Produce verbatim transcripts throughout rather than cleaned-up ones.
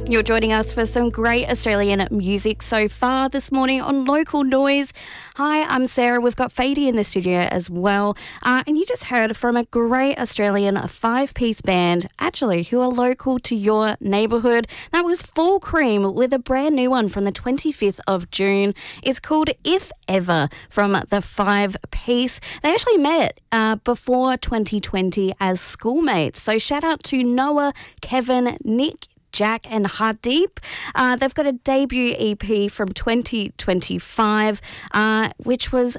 You're joining us for some great Australian music so far this morning on Local Noise. Hi, I'm Sarah. We've got Fady in the studio as well. Uh, and you just heard from a great Australian five-piece band, actually, who are local to your neighbourhood. That was Full Cream with a brand new one from the twenty-fifth of June. It's called If Ever from the five-piece. They actually met uh, before twenty twenty as schoolmates. So shout out to Noah, Kevin, Nick, Jack and Hardeep. Uh, they've got a debut E P from twenty twenty-five, uh, which was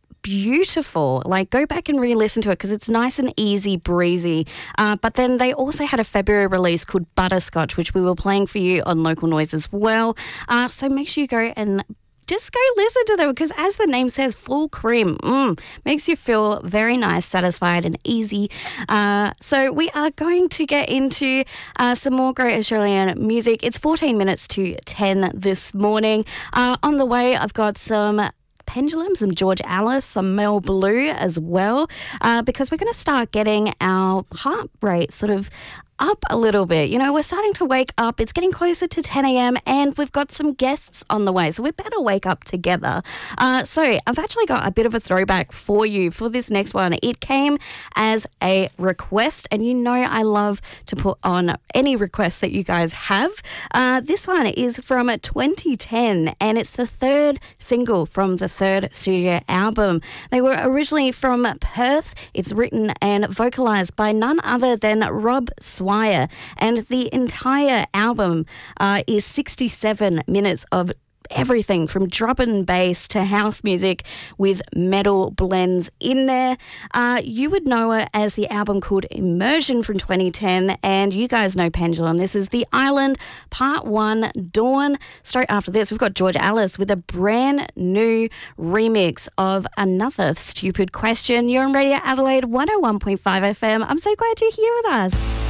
beautiful. Like, go back and re-listen to it because it's nice and easy breezy. Uh, but then they also had a February release called Butterscotch, which we were playing for you on Local Noise as well. Uh, so make sure you go and just go listen to them because, as the name says, Full Cream mm, makes you feel very nice, satisfied and easy. Uh, so we are going to get into uh, some more great Australian music. It's fourteen minutes to ten this morning. Uh, on the way, I've got some Pendulum, some George Alice, some Mel Blue as well, uh, because we're going to start getting our heart rate sort of up a little bit. You know, we're starting to wake up. It's getting closer to ten a.m. and we've got some guests on the way, so we better wake up together. Uh, so I've actually got a bit of a throwback for you for this next one. It came as a request, and you know I love to put on any requests that you guys have. Uh, this one is from twenty ten, and it's the third single from the third studio album. They were originally from Perth. It's written and vocalised by none other than Rob Swire, and the entire album uh, is sixty-seven minutes of everything from drum and bass to house music with metal blends in there. Uh, you would know it as the album called Immersion from twenty ten, and you guys know Pendulum. This is The Island Part one, Dawn. Straight after this, we've got George Alice with a brand new remix of Another Stupid Question. You're on Radio Adelaide one oh one point five F M. I'm so glad you're here with us.